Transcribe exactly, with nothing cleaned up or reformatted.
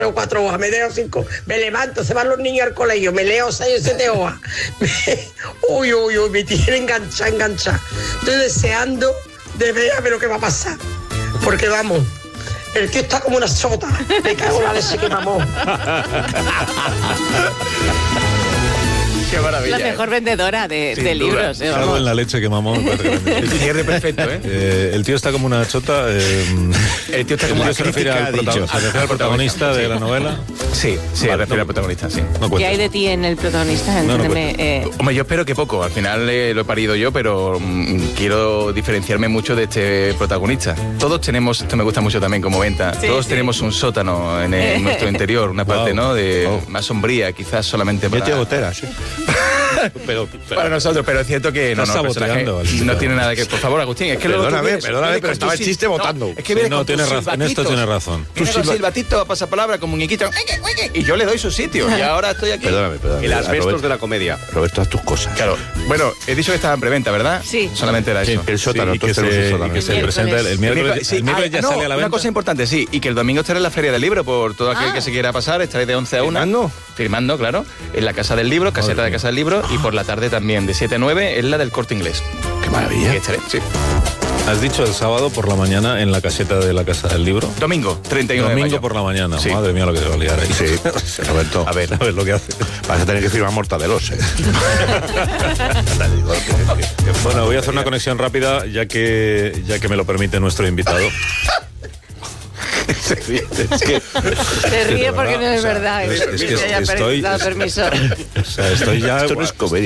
leo cuatro hojas, me leo cinco, me levanto, se van los niños al colegio, me leo seis o siete hojas. Uy, uy, uy, me tiene enganchada, enganchada. Estoy deseando de ver a ver lo que va a pasar. Porque vamos, el tío está como una sota. Me cago en la leche que mamó. Qué maravilla. La mejor vendedora de, de libros. Eh, Cago en la leche que mamó. El cierre perfecto, ¿eh? Eh, el tío está como una chota. Eh, el tío está como una se refiere al, prota- se refiere al protagonista de la novela. Sí, sí, Vale, refiere no, al protagonista, sí. No ¿Qué hay de ti en el protagonista? No, no Entiéndeme. eh, Hombre, yo espero que poco. Al final eh, lo he parido yo, pero mm, quiero diferenciarme mucho de este protagonista. Todos tenemos, esto me gusta mucho también como venta, Sí, todos sí. tenemos un sótano en, el- en nuestro interior, una parte, Wow. ¿no? De Wow. más sombría, quizás solamente para... Mete goteras, sí. Pero, Para nosotros, pero es cierto que no, Estás no, el personaje saboteando al chico. no tiene nada que... Por favor, Agustín, es que luego tú Perdóname, vienes- perdóname, vienes pero con estaba tus el sil- chiste no, votando. es que viene no, con tus tienes razón, en esto silbatitos. tienes razón. Viene con silba- silbatito, pasapalabra, con muñequito, y yo le doy su sitio, y ahora estoy aquí. Perdóname, perdóname. El asbestos Roberto, de la comedia. Roberto, haz tus cosas. Claro, bueno, he dicho que estaba en preventa, ¿verdad? Sí. Solamente era Sí, eso. El sótano, sí, y que todos tenemos se, un sótano. y que se Miércoles. presenta el, el miércoles, Sí, el miércoles ah, ya no, sale a la una venta. cosa importante, sí, y que el domingo estaré en la Feria del Libro por todo aquel Ah. que se quiera pasar, estaré de once a una. ¿Firmando? Firmando, claro, en la Casa del Libro, caseta Madre de mía. Casa del Libro, y por la tarde también, de siete a nueve, en la del Corte Inglés. Qué maravilla. Y estaré, sí. Has dicho el sábado por la mañana en la caseta de la Casa del Libro. Domingo, treinta y uno de Domingo mayo. por la mañana. Sí. Madre mía lo que se va a liar ahí. Sí, Roberto. A ver. A ver lo que hace. Vas a tener que firmar mortadelos, ¿eh? Bueno, voy a hacer una conexión rápida ya que ya que me lo permite nuestro invitado. Es que, Se ríe de porque verdad, no es o sea, verdad. es- es que que haya estoy- dado permiso. O sea, estoy ya esto no es comedia.